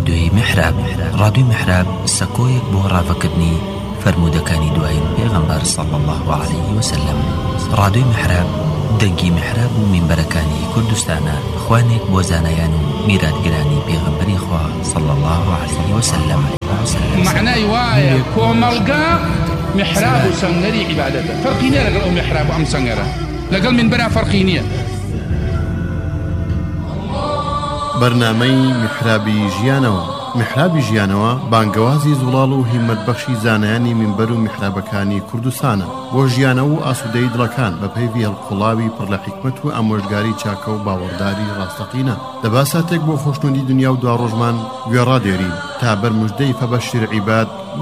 رادیۆی میحراب. رادیۆی میحراب سەکۆیەک بۆ ڕاوەکردنی فرمودەکانی دوایین پێغەمبەر صلی الله عليه وسلم. رادیۆی میحراب دەنگی میحراب و مینبەرەکانی کوردستانە، خوانێک بۆ زانایان و میراتگرانی پێغەمبەری خوا صلی الله عليه وسلم. معنای وایە کۆمەڵگا میحراب و سەنگەری عیبادەتە. فەرقی نییە لەگەڵ ئەو میحراب و ئەم سەنگەرە، لەگەڵ مینبەرە فەرقی نییە. بەرنامەی میحرابی ژیانەوە. میحرابی ژیانەوە بانگەوازی زوڵاڵ و هیممەتبەخشی زانایانی مینبەر و میحرابەکانی کوردستانە بۆ ژیانەوە و ئاسوودەی دڵەکان بە پەیوی هەڵقوڵاوی پڕ لە حیکمەت و ئامۆژگاری چاکە و باوەڕداری ڕاستەقینە. دەباساتێک بۆ خۆشنودی دنیا و دوا ڕۆژمان گوێڕادێرین تا بەرموژدەی فەبەشیر عیباد